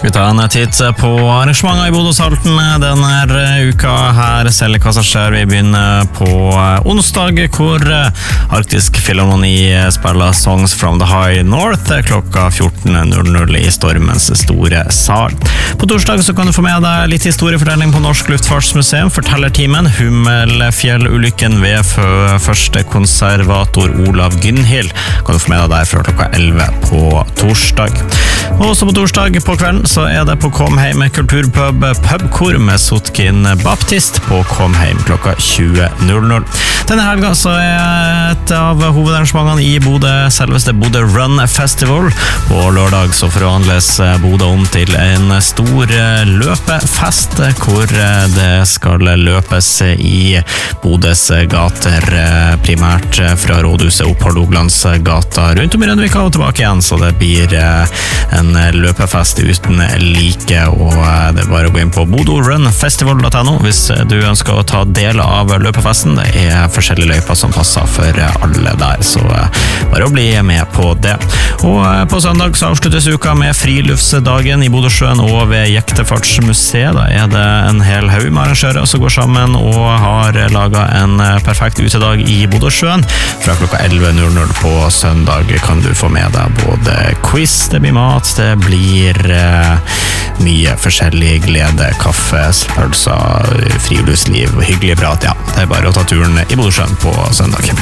Skal vi ta en titt på arrangementet i Bodø-Salten denne uka her, selv hva som skjer. Vi begynner på onsdag, hvor Arktisk Filharmoni spiller Songs from the High North klokka 14.00 i Stormens store sal. På torsdag så kan du få med deg litt historiefortelling på Norsk Luftfartsmuseum, fortellertimen Hummelfjellulykken ved første konservator Olav Gynnhild kan du få med deg der fra klokka 11 på torsdag. Og så på torsdag på kvelden så det på Komheim kulturpub pubkor med Sotkin Baptist på Komheim klokka 20.00. Denne helga så et av hovedarrangementene i Bodø selveste Bodø Run Festival. På lørdag så forhandles Bodø om til en stor løpefest hvor det skal løpes i Bodøs gater, primært fra Rådhuset opp Hålogalandsgata rundt om i Rønvika og tilbake igjen, så det blir en løpefest uten like, og det bare å gå inn på bodorunfestival.no hvis du ønsker å ta del av løpefesten. Det forskjellige løyper som passer for alle der, så bare å bli med på det. Og på søndag så avsluttes uka med friluftsdagen i Bodøsjøen og ved Jektefartsmuseet. Da det en hel haug med arrangører som går sammen og har laget en perfekt utedag i Bodøsjøen. Fra klokka 11.00 på søndag kan du få med deg både quiz, det blir mat, det blir mye forskjellig glede, kaffe, pølser, friluftsliv, hyggelig prat, ja. Det bare å ta turen i Bodøsjøen på søndag.